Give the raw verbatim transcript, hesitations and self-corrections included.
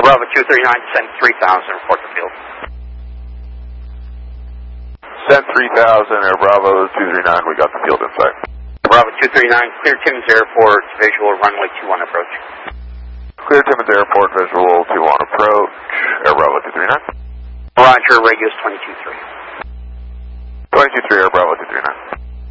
Air Bravo two three nine, send three thousand, report the field. Send three thousand, Air Bravo two three nine, we got the field in sight. Bravo two three nine, clear Timmins Airport, visual runway two one approach. Clear Timmins Airport, visual two one approach, Air Bravo two three nine. Roger, radius twenty-two three. twenty-two three, Air Bravo two three nine.